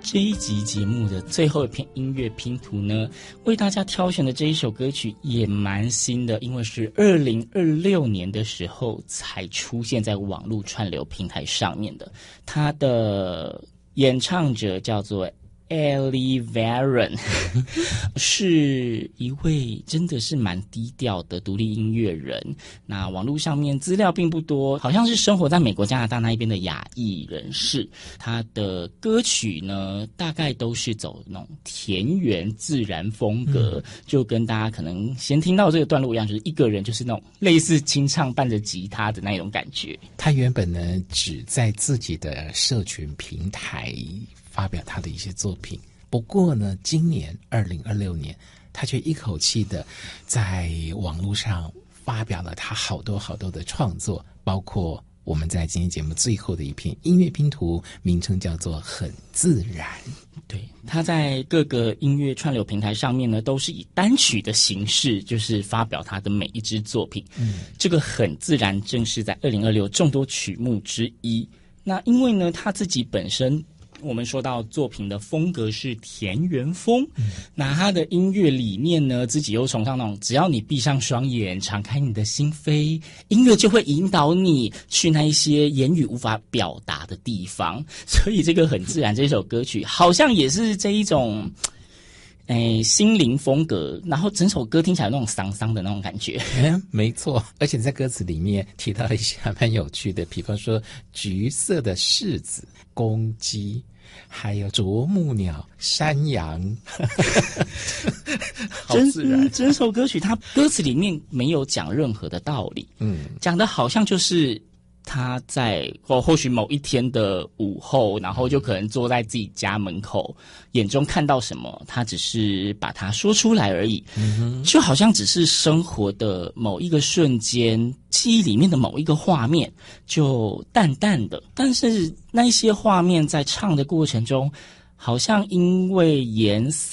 这一集节目的最后一篇音乐拼图呢，为大家挑选的这一首歌曲也蛮新的，因为是2026年的时候才出现在网络串流平台上面的。它的演唱者叫做Elie Varyn 是一位真的是蛮低调的独立音乐人。那网络上面资料并不多，好像是生活在美国加拿大那一边的亚裔人士。他的歌曲呢大概都是走那种田园自然风格，就跟大家可能先听到这个段落一样，就是一个人就是那种类似清唱伴着吉他的那种感觉。 他原本呢只在自己的社群平台发表他的一些作品，不过呢今年2026年他却一口气的在网络上发表了他好多的创作，包括我们在今天节目最后的一篇音乐拼图，名称叫做很自然。 对，他在各个音乐串流平台上面呢都是以单曲的形式就是发表他的每一支作品。这个很自然正是在2026众多曲目之一。那因为呢他自己本身我们说到作品的风格是田园风，那他的音乐理念呢自己又崇尚那种只要你闭上双眼敞开你的心扉，音乐就会引导你去那一些言语无法表达的地方。所以这个很自然这首歌曲好像也是这一种心灵风格，然后整首歌听起来有那种丧丧的那种感觉。 没错，而且在歌词里面提到了一些还蛮有趣的，比方说橘色的柿子、公鸡，还有啄木鸟、山羊。好自然。 整首歌曲它歌词里面没有讲任何的道理，讲的好像就是他在或许某一天的午后，然后就可能坐在自己家门口，眼中看到什么，他只是把它说出来而已，就好像只是生活的某一个瞬间，记忆里面的某一个画面，就淡淡的。但是那些画面在唱的过程中，好像因为颜色